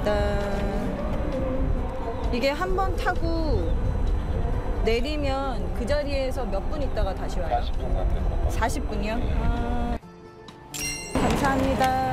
감사합니다. 이게 한 번 타고 내리면 그 자리에서 몇 분 있다가 다시 와요? 40분 정도. 40분이요? 아, 감사합니다.